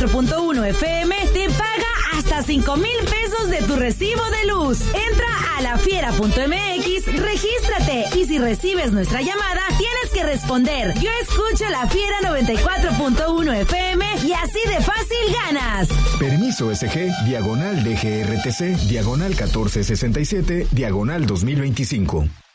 94.1 FM te paga hasta 5,000 pesos de tu recibo de luz. Entra a lafiera.mx, regístrate y si recibes nuestra llamada, tienes que responder: yo escucho La Fiera 94.1 FM y así de fácil ganas. Permiso SG, /DGRTC, /1467, /2025.